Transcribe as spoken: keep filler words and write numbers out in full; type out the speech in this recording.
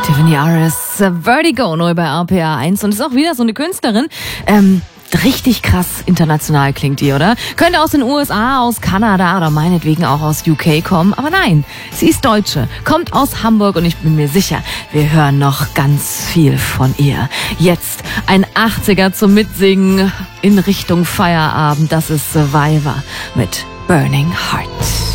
Tiffany Aris, Vertigo, neu bei R P A eins. Und ist auch wieder so eine Künstlerin, ähm, richtig krass international klingt die, oder? Könnte aus den U S A, aus Kanada oder meinetwegen auch aus U K kommen. Aber nein, sie ist Deutsche, kommt aus Hamburg und ich bin mir sicher, wir hören noch ganz viel von ihr. Jetzt ein achtziger zum Mitsingen in Richtung Feierabend. Das ist Survivor mit Burning Heart.